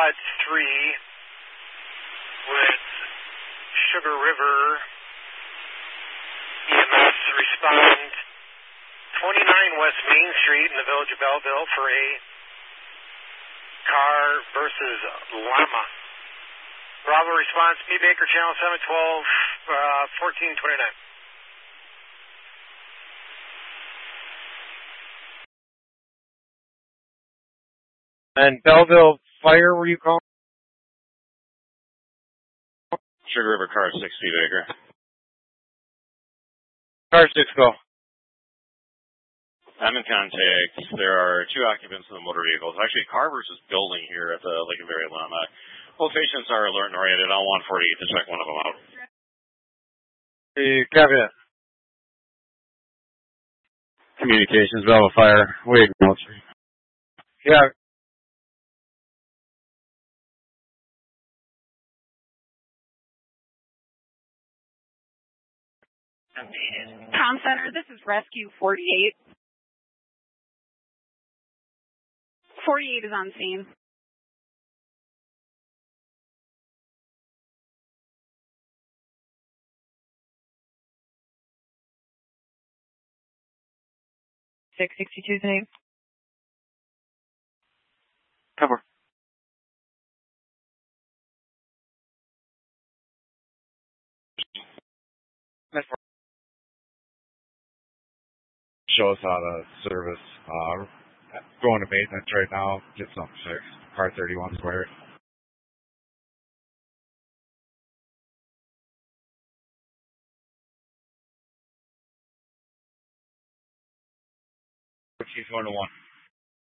squad 3 with Sugar River EMS respond 29 West Main Street in the village of Belleville for a car versus llama. Bravo response, B Baker Channel 712, 1429. And Belleville Fire, were you calling? Sugar River Car 6, B Baker. Car 6, go. I'm in contact. There are 2 occupants in the motor vehicles. Actually, car versus building here at the Lincoln Berry Llama. Both patients are alert and oriented on 148 to check one of them out. Hey, copy that. Communications, Belleville Fire. Wait, military. Yeah. Tom Center, this is Rescue 48. 48 is on scene. .662's name. Cover. Show us how to service. Going to maintenance right now. Get something fixed. Car 31 square. Chief 1 to 1.